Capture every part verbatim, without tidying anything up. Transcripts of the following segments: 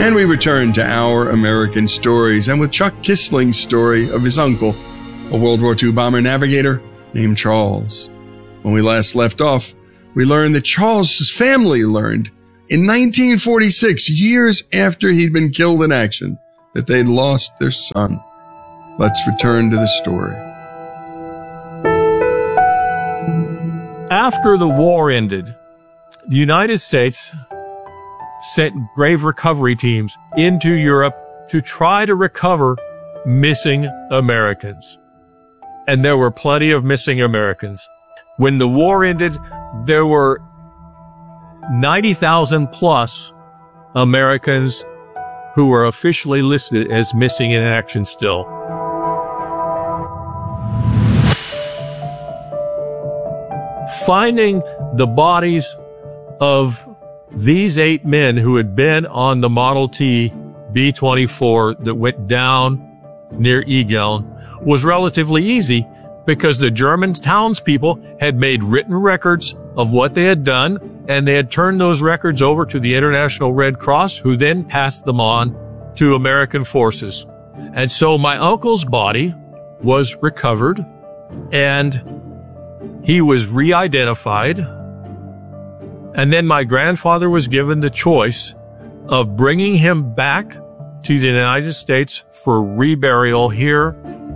And we return to Our American Stories, and with Chuck Kissling's story of his uncle, a World War Two bomber navigator named Charles. When we last left off, we learned that Charles's family learned in nineteen forty-six, years after he'd been killed in action, that they'd lost their son. Let's return to the story. After the war ended, the United States sent grave recovery teams into Europe to try to recover missing Americans. And there were plenty of missing Americans. When the war ended, there were ninety thousand plus Americans who were officially listed as missing in action still. Finding the bodies of these eight men who had been on the Model T B twenty-four that went down near Egeln was relatively easy because the German townspeople had made written records of what they had done, and they had turned those records over to the International Red Cross, who then passed them on to American forces. And so my uncle's body was recovered, and he was re-identified. And then my grandfather was given the choice of bringing him back to the United States for reburial here,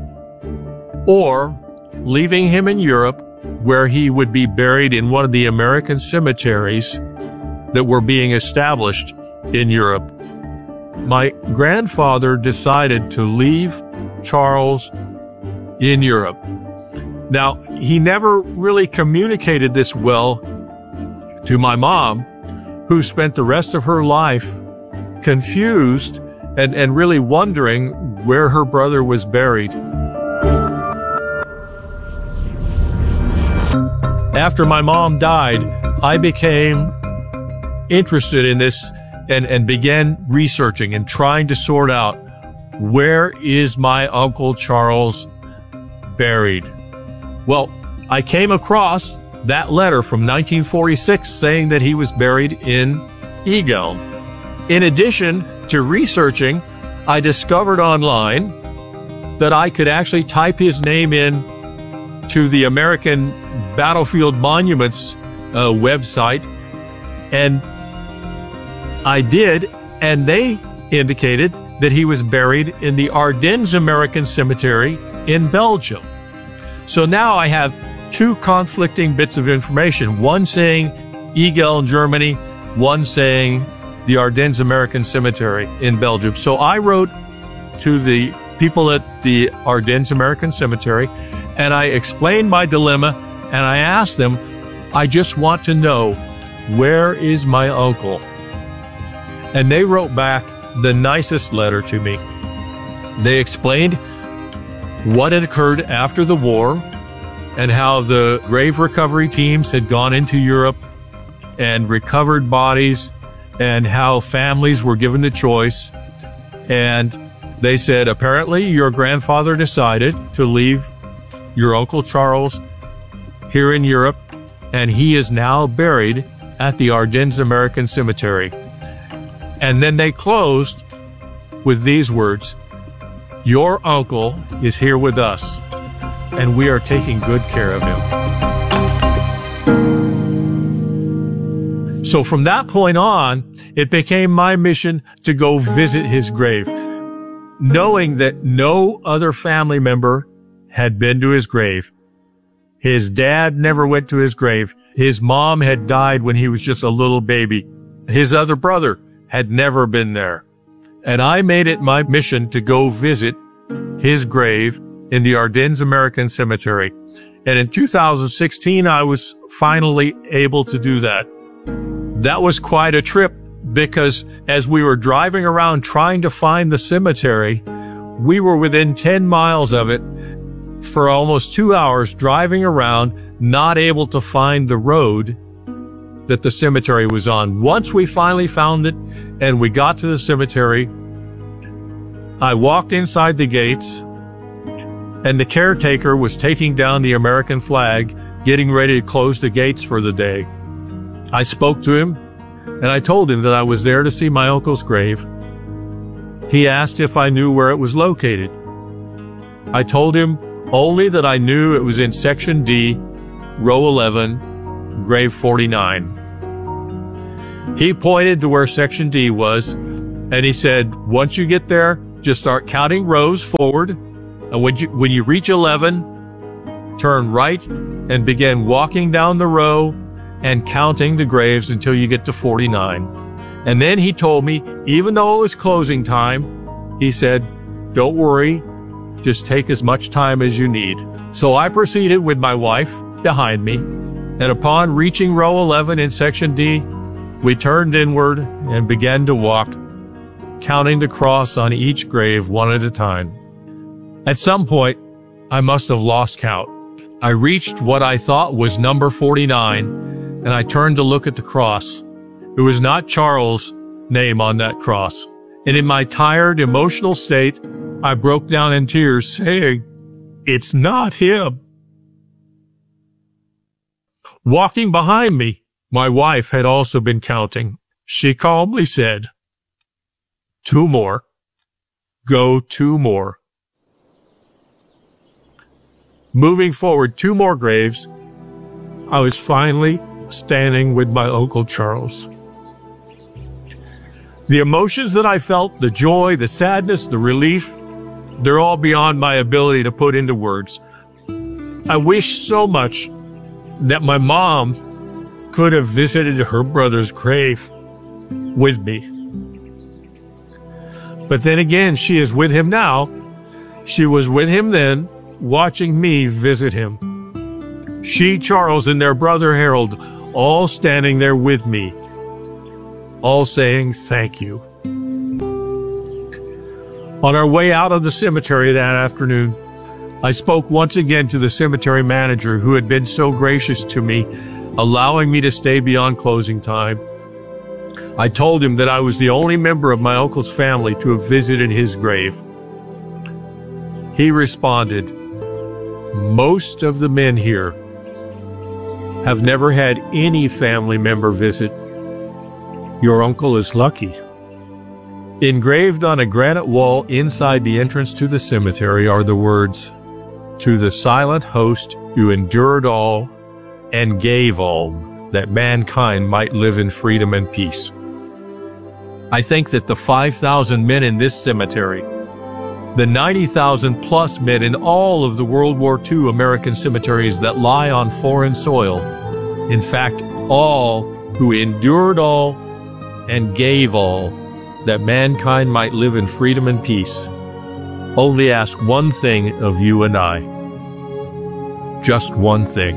or leaving him in Europe, where he would be buried in one of the American cemeteries that were being established in Europe. My grandfather decided to leave Charles in Europe. Now, he never really communicated this well to my mom, who spent the rest of her life confused and, and really wondering where her brother was buried. After my mom died, I became interested in this and, and began researching and trying to sort out, where is my Uncle Charles buried? Well, I came across that letter from nineteen forty-six saying that he was buried in Egeln. In addition to researching, I discovered online that I could actually type his name in to the American Battlefield Monuments uh, website, and I did, and they indicated that he was buried in the Ardennes American Cemetery in Belgium. So now I have two conflicting bits of information, one saying Egeln, Germany, one saying the Ardennes American Cemetery in Belgium. So I wrote to the people at the Ardennes American Cemetery, and I explained my dilemma, and I asked them, I just want to know, where is my uncle? And they wrote back the nicest letter to me. They explained what had occurred after the war, and how the grave recovery teams had gone into Europe and recovered bodies, and how families were given the choice. And they said, apparently your grandfather decided to leave your Uncle Charles here in Europe, and he is now buried at the Ardennes American Cemetery. And then they closed with these words, your uncle is here with us, and we are taking good care of him. So from that point on, it became my mission to go visit his grave, knowing that no other family member had been to his grave. His dad never went to his grave. His mom had died when he was just a little baby. His other brother had never been there. And I made it my mission to go visit his grave in the Ardennes American Cemetery. And in two thousand sixteen, I was finally able to do that. That was quite a trip, because as we were driving around trying to find the cemetery, we were within ten miles of it for almost two hours driving around, not able to find the road that the cemetery was on. Once we finally found it and we got to the cemetery, I walked inside the gates, and the caretaker was taking down the American flag, getting ready to close the gates for the day. I spoke to him, and I told him that I was there to see my uncle's grave, He asked if I knew where it was located. I told him only that I knew it was in Section D, Row eleven, Grave forty-nine. He pointed to where Section D was, and he said, once you get there, just start counting rows forward, and when you, when you reach eleven, turn right and begin walking down the row and counting the graves until you get to forty-nine. And then he told me, even though it was closing time, he said, don't worry, just take as much time as you need. So I proceeded with my wife behind me, and upon reaching row eleven in Section D, we turned inward and began to walk, counting the cross on each grave one at a time. At some point, I must have lost count. I reached what I thought was number forty-nine, and I turned to look at the cross. It was not Charles' name on that cross. And in my tired, emotional state, I broke down in tears, saying, it's not him. Walking behind me, my wife had also been counting. She calmly said, two more. Go two more. Moving forward two more graves, I was finally standing with my Uncle Charles. The emotions that I felt, the joy, the sadness, the relief, they're all beyond my ability to put into words. I wish so much that my mom could have visited her brother's grave with me. But then again, she is with him now. She was with him then, watching me visit him. She, Charles, and their brother Harold, all standing there with me, all saying thank you. On our way out of the cemetery that afternoon, I spoke once again to the cemetery manager who had been so gracious to me, allowing me to stay beyond closing time. I told him that I was the only member of my uncle's family to have visited his grave. He responded, most of the men here have never had any family member visit. Your uncle is lucky. Engraved on a granite wall inside the entrance to the cemetery are the words, to the silent host who endured all and gave all that mankind might live in freedom and peace. I think that the five thousand men in this cemetery, the ninety thousand plus men in all of the World War Two American cemeteries that lie on foreign soil, in fact, all who endured all and gave all that mankind might live in freedom and peace, only ask one thing of you and I. Just one thing.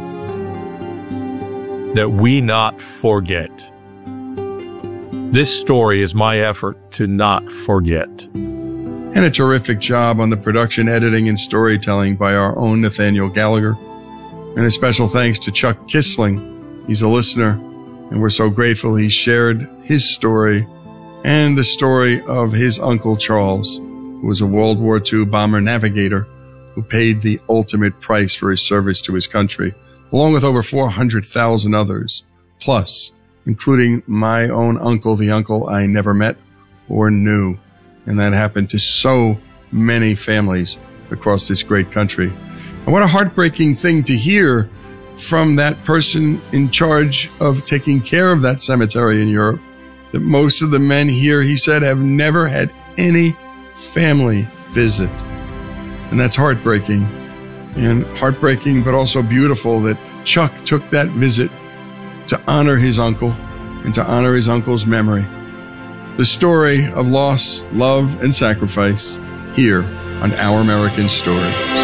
That we not forget. This story is my effort to not forget. And a terrific job on the production, editing, and storytelling by our own Nathaniel Gallagher. And a special thanks to Chuck Kissling. He's a listener, and we're so grateful he shared his story and the story of his Uncle Charles, who was a World War Two bomber navigator who paid the ultimate price for his service to his country, along with over four hundred thousand others, plus, including my own uncle, the uncle I never met or knew. And that happened to so many families across this great country. And what a heartbreaking thing to hear from that person in charge of taking care of that cemetery in Europe, that most of the men here, he said, have never had any family visit. And that's heartbreaking. And heartbreaking, but also beautiful that Chuck took that visit to honor his uncle and to honor his uncle's memory. The story of loss, love, and sacrifice here on Our American Stories.